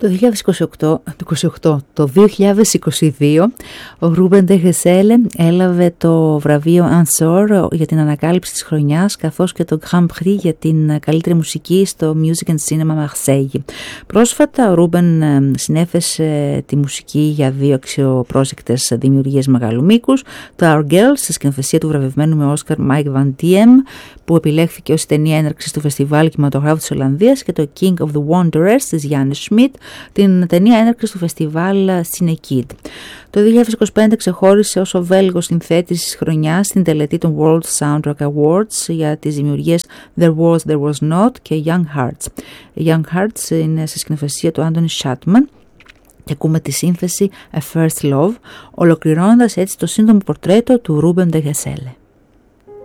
Το 2022 ο Ρούμπεν ντε Ghezelle έλαβε το βραβείο Ansor για την ανακάλυψη της χρονιάς, καθώς και το Grand Prix για την καλύτερη μουσική στο Music and Cinema Marseille. Πρόσφατα ο Ρούμπεν συνέφεσε τη μουσική για δύο αξιοπρόσεκτες δημιουργίες μεγάλου μήκους, το Our Girls στη σκηνοθεσία του βραβευμένου με Όσκαρ Mike Van Diem, που επιλέχθηκε ως ταινία έναρξης του Φεστιβάλ Κινηματογράφου της Ολλανδίας, και το King of the Wanderers της Γιάννη Σμιτ, την ταινία έναρξης του Φεστιβάλ Cinekid. Το 2025 ξεχώρισε ως ο Βέλγος συνθέτης της χρονιάς στην τελετή των World Soundtrack Awards για τις δημιουργίες There Was, There Was Not και Young Hearts. Young Hearts είναι σε σκηνοθεσία του Άντωνι Σάτμαν και ακούμε τη σύνθεση A First Love, ολοκληρώνοντας έτσι το σύντομο πορτρέτο του Ρούμπεν ντε Ghezelle.